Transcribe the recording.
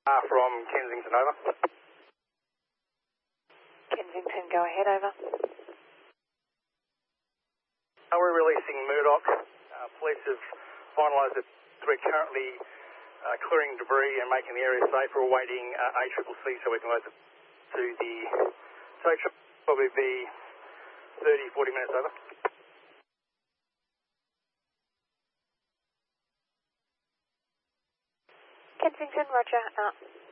from Kensington, over. Kensington, go ahead, over. We're releasing Murdoch. Police have finalised that we're currently clearing debris and making the area safe. We're awaiting ACCC so we can load it to the tow truck. Probably be 30, 40 minutes, over. Kensington, roger, out.